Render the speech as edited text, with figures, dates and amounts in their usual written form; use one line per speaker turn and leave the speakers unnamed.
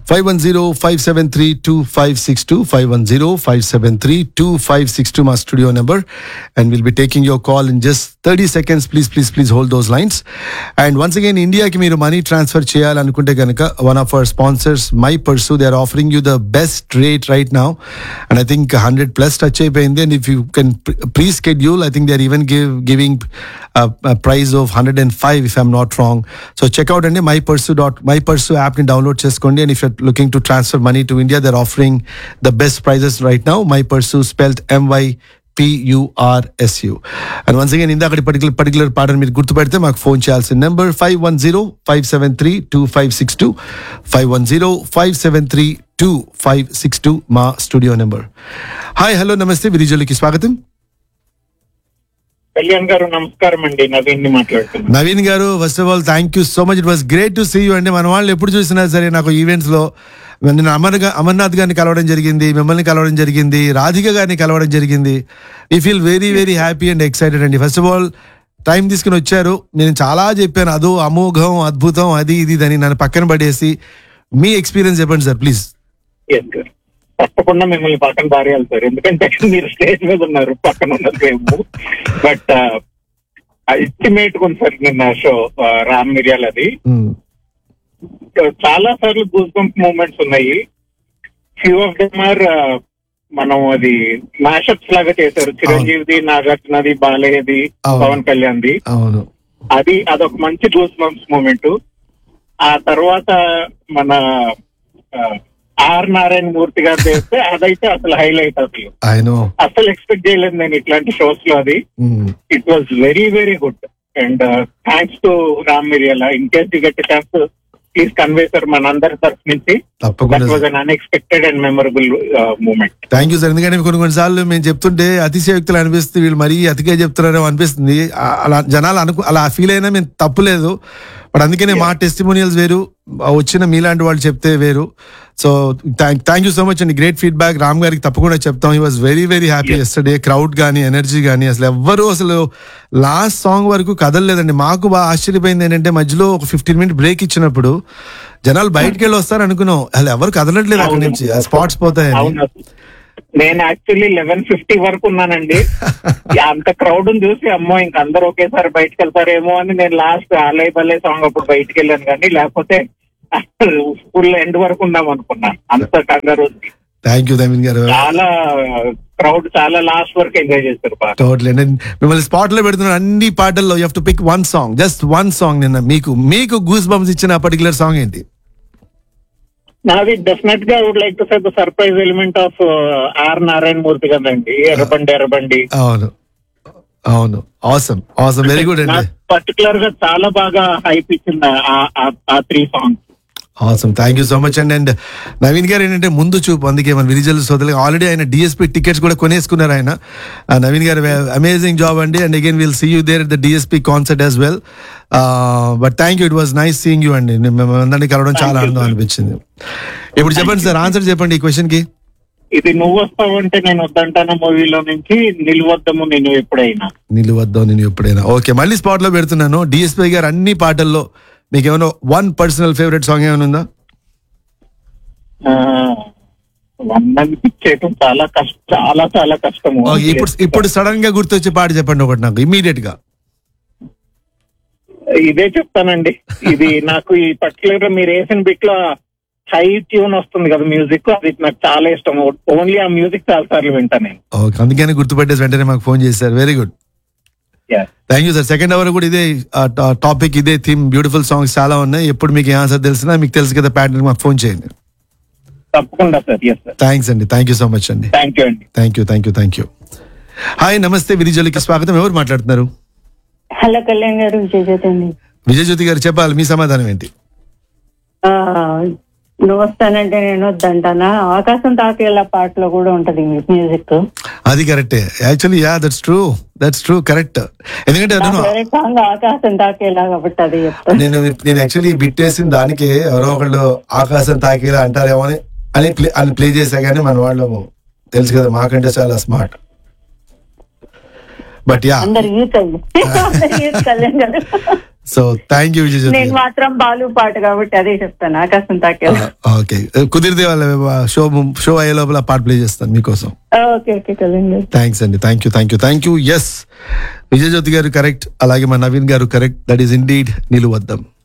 510-573-2562, 510-573-2562, my studio number, and we'll be taking your call in just 30 seconds. Please hold those lines. And once again, India ki meeru money transfer cheyalanunte ganaka, one of our sponsors, My Pursue, they are offering you the best rate right now, and I think 100 plus touch ayindi, and if you can pre-schedule, I think they are even giving a price of 105 if I'm not wrong. So check out and My Pursue app ni download cheskondi, and if you're looking to transfer money to India, they're offering the best prices right now. My Pursue, spelled MYPURSU. And once again, ఇందాక particular పాటను మీరు గుర్తుపెడితే మాకు phone చేయాల్సిన number 510-573-2562, 510-573-2562, మా studio number. Hi, hello, నమస్తే, విరిజోలికి స్వాగతం.
కళ్యాణ్ గారు నమస్కారం అండి, నవీన్ ని మాట్లాడుతున్నాను.
నవీన్ గారు, first of all thank you so much. It was great to see you అండి. మన వాళ్ళు ఎప్పుడు చూసినా సరే నాకు ఈవెంట్స్ లో నేను అమర్నాథ్ గారిని కలవడం జరిగింది, మిమ్మల్ని కలవడం జరిగింది, రాధిక గారిని కలవడం జరిగింది. We feel very very happy and excited అండి. ఫస్ట్ ఆఫ్ ఆల్ టైం తీసుకుని వచ్చారు. నేను చాలా చెప్పాను, అదో అమోఘం, అద్భుతం, అది ఇది అని నన్ను పక్కన పడేసి మీ ఎక్స్పీరియన్స్ చెప్పండి సార్, ప్లీజ్.
తప్పకుండా మిమ్మల్ని పక్కన పారేయాలి సార్, ఎందుకంటే మీరు స్టేజ్ మీద ఉన్నారు, పక్కన ఉన్నారు మేము. బట్ అల్టిమేట్ ఉంది సార్ నిన్న షో రామ్ మిరియాల్. అది చాలా సార్లు గూస్ బంప్ మూమెంట్స్ ఉన్నాయి. ఫ్యూ ఆఫ్ దెమ్ ఆర్ మనం అది మ్యాషప్స్ లాగా చేశారు. చిరంజీవిది, నాగార్జునది, బాలయ్యది, పవన్ కళ్యాణ్ది. అదొక మంచి గూస్ బంప్స్ మూమెంట్. ఆ తర్వాత మన ఆర్ నారాయణ మూర్తి గారు చేస్తే అదైతే అసలు హైలైట్. అసలు ఎక్స్పెక్ట్ చేయలేదు నేను ఇట్లాంటి షోస్ లో. అది it was very very good. And thanks to Ram మిరియాల. In case you get chance, please convey sir మన అందరి తరఫు నుంచి. That was an unexpected and memorable moment.
Thank you sir. ఎందుకంటే కొన్నిసార్లు మేము చెప్తుంటే అతిశయోక్తులు అనిపిస్తుంది, వీళ్ళు మరీ అతిగా చెప్తున్నారేమో అనిపిస్తుంది. అలా జనాలు అలా ఫీల్ అయినా మేము తప్పులేదు. బట్ అందుకనే మా టెస్టిమోనియల్స్ వేరు, వచ్చిన మీలాంటి వాళ్ళు చెప్తే వేరు. So thank you so much అండి. Great feedback. రామ్ గారికి తప్పకుండా చెప్తాం. He was very very happy yesterday. Crowd కానీ, ఎనర్జీ కానీ, అసలు ఎవ్వరు అసలు లాస్ట్ సాంగ్ వరకు కదలలేదండి. మాకు బాగా ఆశ్చర్యపోయింది ఏంటంటే, మధ్యలో ఒక 15 minute బ్రేక్ ఇచ్చినప్పుడు జనాలు బయటకు వెళ్ళి వస్తారు అనుకున్నాం, అసలు ఎవరు కదలట్లేదు అక్కడి నుంచి, స్పాట్స్ పోతాయని.
నేను యాక్చువల్లీ 11:50 వరకు ఉన్నానండి. అంత క్రౌడ్ చూసి అమ్మో ఇంక అందరూ ఒకేసారి బయటకు వెళ్తారేమో అని నేను లాస్ట్ ఆలయ బల్లే సాంగ్ అప్పుడు బయటకు వెళ్ళాను. కానీ లేకపోతే ఫుల్ ఎండ్ వరకు ఉందాం అనుకున్నాను. అంత కంగారు.
థ్యాంక్ యూ నవీన్ గారు.
చాలా క్రౌడ్ చాలా లాస్ట్ వరకు ఎంజాయ్ చేస్తారు.
టోటల్. మిమ్మల్ని స్పాట్ లో పెడుతున్నారు అన్ని పాటల్లో. You have to pick one song, just one song. నిన్న మీకు గూస్ బంప్స్ ఇచ్చిన పర్టికులర్ సాంగ్ ఏంటి?
నాది డెఫినెట్ గా would like to say the surprise element of are Narayana Murthy కదండి, ఎర్రబండి.
అవును అవును, ఆసమ్ ఆసమ్, వెరీ గుడ్ అండి.
పర్టికులర్ గా చాలా బాగా హైప్ ఇచ్చింది ఆ 3 songs.
Awesome, thank you so much అండి. అండ్ నవీన్ గారు ఏంటంటే ముందు చూపు, అందుకే మన విరిజల్ సోదరులు ఆల్రెడీ ఆయన డిఎస్పీ టికెట్స్ కూడా కొనేసుకున్నారు ఆయన. నవీన్ గారు అమేజింగ్ జాబ్ అండి. And again will see you there at the DSP concert as well. But thank you, it was nice seeing you అండి. అందరినీ కలవడం చాలా ఆనందం అనిపించింది. ఇప్పుడు చెప్పండి సార్, ఆన్సర్ చెప్పండి ఈ క్వశ్చన్ కి.
ఇది నువ్వు వస్తావంటే నేను వద్దంటాను మూవీలో నుంచి నిలువద్దాము నేను ఎప్పుడైనా.
ఓకే, మళ్ళీ స్పాట్ లో పెడుతున్నాను. డిఎస్పీ గారు అన్ని పాటల్లో మీకు ఏమైనా వన్ పర్సనల్ ఫేవరెట్ సాంగ్ ఏమైనా ఉందా?
చాలా కష్టం.
ఇప్పుడు సడన్ గా గుర్తొచ్చే పాట చెప్పండి ఒకటి నాకు ఇమీడియట్ గా.
ఇదే చెప్తానండి. ఇది నాకు ఈ పర్టికులర్ మీరు వేసిన బిట్ లో హై ట్యూన్ వస్తుంది కదా మ్యూజిక్, అది నాకు చాలా ఇష్టం. ఓన్లీ ఆ మ్యూజిక్ చాలా సార్లు వింటా నేను.
అందుకని గుర్తుపెట్టేసి వెంటనే మాకు ఫోన్ చేశారు. Very good, thank you sir. Second hour కూడా ఇదే టాపిక్, ఇదే థీమ్. బ్యూటిఫుల్ సాంగ్స్ చాలా ఉన్నాయి. ఎప్పుడు మీకు ఏ ఆన్సర్ తెలిసినా మీకు తెలుసు కదా ప్యాటర్న్, మాకు ఫోన్ చేయండి.
తప్పకుండా సార్.
థ్యాంక్స్ అండి, థ్యాంక్ యూ సో మచ్ అండి. Thank you. హాయ్, నమస్తే, విరిజోలికి స్వాగతం. ఎవరు మాట్లాడుతున్నారు?
హలో, కళ్యాణ్ గారు.
విజయజ్యోతి గారు, చెప్పాలి మీ సమాధానం ఏంటి?
నువ్వు వస్తానంటే నేను వద్దంటానా. ఆకాశం తాకేలా పాటలో కూడా ఉంటది మ్యూజిక్.
అది కరెక్టే actually. Yeah, that's true, correct. ఎందుకంటే
ఆకాశం తాకేలా కాబట్టి అది
నేను యాక్చువల్లీ బిట్ వేసిన దానికే ఎవరో ఒకళ్ళు ఆకాశం తాకేలా అంటారేమో అని ప్లే చేసా. కానీ మన వాళ్ళు తెలుసు కదా మాకంటే చాలా smart. But yeah, so thank you Vijay జ్యోతి
నేను
గారు.
మాత్రం బాలు పాట కాబట్టి అదే చెప్తాను, ఆకాశం తాకేలా.
ఓకే, కుదిరితే వాళ్ళ షో అయ్యే లోపల పాట ప్లే చేస్తాను మీకోసం.
ఓకే ఓకే కదండి.
థ్యాంక్స్ అండి, థ్యాంక్ యూ. ఎస్, విజయ్ జ్యోతి గారు కరెక్ట్, అలాగే మా నవీన్ గారు కరెక్ట్. That is indeed నిలువద్దం.